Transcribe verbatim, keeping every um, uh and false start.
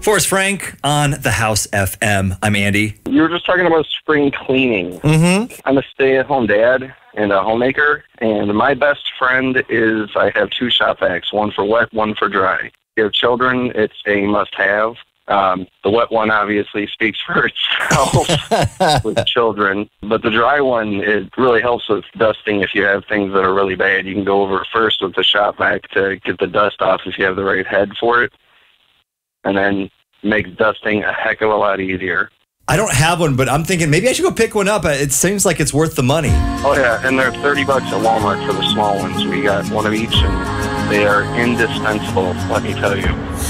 Forrest Frank on the House F M. I'm Andy. You were just talking about spring cleaning. Mm-hmm. I'm a stay-at-home dad and a homemaker, and my best friend is I have two shop vacs, one for wet, one for dry. If you have children, it's a must-have. Um, the wet one obviously speaks for itself with children, but the dry one, it really helps with dusting. If you have things that are really bad, you can go over first with the shop vac to get the dust off if you have the right head for it, and then makes dusting a heck of a lot easier. I don't have one, but I'm thinking maybe I should go pick one up. It seems like it's worth the money. Oh, yeah, and they're thirty bucks at Walmart for the small ones. We got one of each, and they are indispensable, let me tell you.